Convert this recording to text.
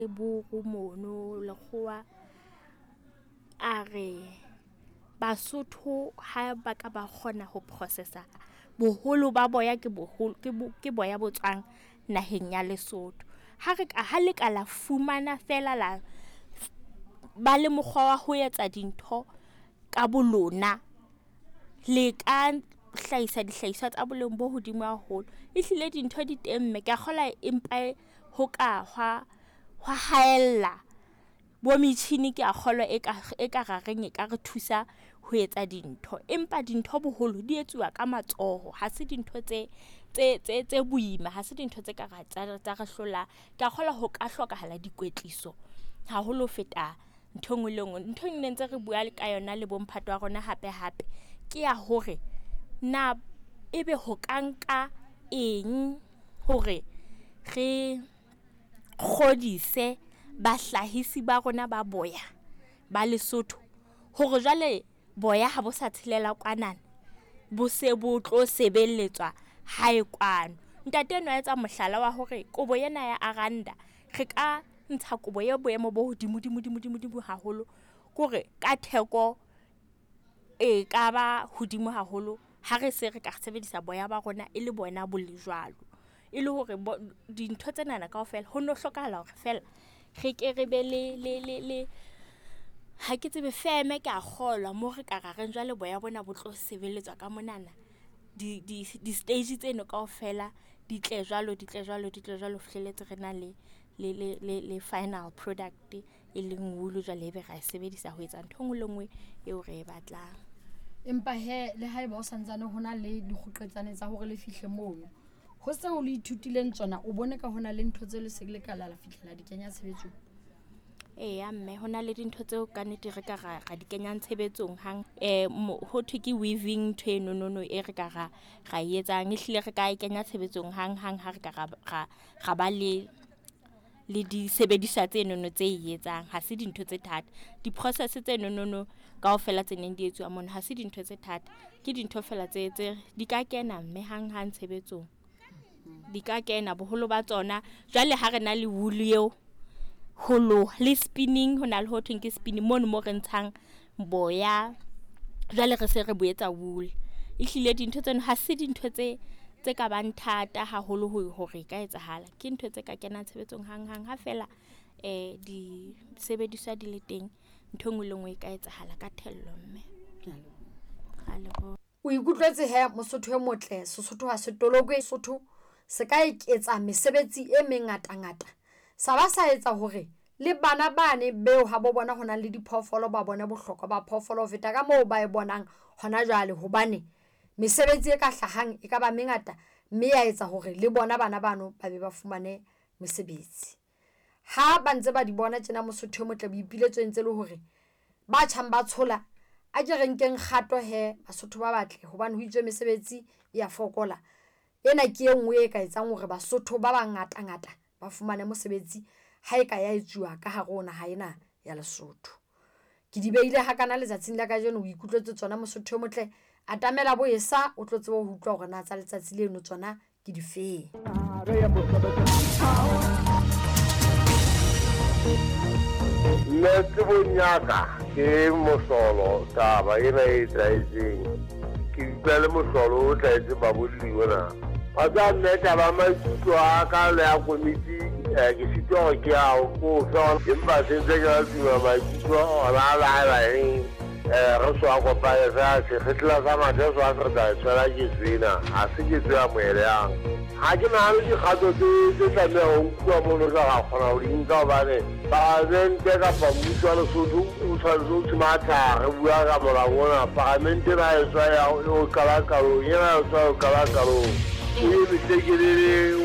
Buru mono lekgowa a re Basotho ha ba ka ba kgona ho processa boholo ba boya ke boya bo tswang naheng ya Lesotho. Ha le ka la fumana fela la ba le mokgwa wa ho etsa dintho ka bolona, le ka hlahisa dihlahiswa tsa boleng bo hodimo haholo. Ehlile dintho di teng mme ka kgola empa ho ka hwa haella bo metjhini ke a kgolwa e ka rareng e ka re thusa ho etsa dintho, empa dintho boholo di etsuwa ka matsoho. Ha se dintho tse boima, ha se dintho tse ka tsa re hlola. Ke a kgolwa ho ka hlokahala dikwetliso haholo feta ntho engwe le engwe. Ntho e ntse re bua ka yona le bomphato wa rona hape ke ya hore na ebe ho ka nka eng hore re kgodise bahlahisi ba rona ba boya ba Lesotho, hore jwale boya ha bo sa tshelela kwanana, bo se bo tlo sebelletswa hae kwano. Ntate enwa etsa mohlala wa hore kobo ena ya Aranda re ka ntsha kobo ya boemo bo hodimo haholo, kore ka theko e ka ba hodimo haholo. Ha re se re ka sebedisa boya ba rona e le bona bo le jwalo, e le hore dintho tsena na kaofela ho no hlokahala hore fela re ke re be le ha ke tsebe feme ke a kgolwa mo re ka rareng jwale boya bona bo tlo sebelletswa ka monana di stage tseno kaofela di tle jwalo fihlelletse re na le final product e leng wool. Jwale ebe ra sebedisa ho etsa ntho engwe le ngwe eo re e batlang. Empa le haeba o santsane hona le dikgoqetsane tsa hore le fihle mono ho se o le ithutileng tsona, o bone ka hona le ntho tse le se le ka la fihlela di kenya tshebetsong. Eya mme hona le dintho tseo ka nnete re ka ra di kenyang tshebetsong hang ho thwe ke weaving ntho eno e re ka ra etsang. Ehlile re ka e kenya tshebetsong hang ha re ka ra ba le disebediswa tseno tse etsang. Ha se dintho tse thata, di-process tseno kaofela tse neng di etsuwa mona ha se dintho tse thata, ke dintho fela tse di ka kena mme hang tshebetsong. Di ka kena boholo ba tsona. Jwale ha re na le wool eo holo le spinning, ho na le ho thweng ke spinning mono mo re ntshang boya, jwale re se re boetsa wool. Ehlile dintho tseno ha se dintho tse ka bang thata haholo hore ka etsahala, ke ntho tse ka kenang tshebetsong hang ha fela di sebediswa di le teng. Ntho engwe le ngwe e ka etsahala ka thello mme. O ikutlwetse Mosotho e motle. Sesotho ha se tolokwe. Sesotho se ka etsa mesebetsi e mengata sa ba sa etsa hore le bana bane beo ha bo bona hona le diphoofolo ba bona bohlokwa ba phoofolo ho feta ka moo ba e bonang hona jwale, hobane mesebetsi e ka hlahang e ka ba mengata mme ya etsa hore le bona bana bano ba be ba fumane mesebetsi. Ha ba ntse ba di bona tjena Mosotho e motle boipiletso ntse le hore ba tjhang ba tshola a ke re nkeng kgato Basotho ba batle, hobane ho itswe mesebetsi ya fokola. Ena ke engwe e ka etsang hore Basotho ba bangata ba fumane mosebetsi ha e ka ya etsuwa ka hare ho naha ena ya Lesotho. Ke di beile hakana letsatsing la kajeno o ikutlwetse tsona Mosotho e motle. Atamela boesa o tlo tseba ho utlwa hore na tsa letsatsi leno tsona ke di feng. Le tsebonyaka ke mosolo taba ena e tsaetseng ke le mosolo o tsaetse babolli bona ba tsa nneta ba maikutlo a ka le a komiti ke sitwa ho ke a ko fa empa se ntse ka tsima maikutlo ona la re so a kopanya sa se khetla sa mathe so a re tsala ke zwena a se ke tsaya moeleng ha ke na le dikgato tse tla ho nkwa mono ka ga kgona ho dinka bane ba nte ka pamuso a Lesotho o tshwanetse ho matha re bua ka mola bona parlamente na e tsaya o kala kalo yena o tsaya o kala kalo e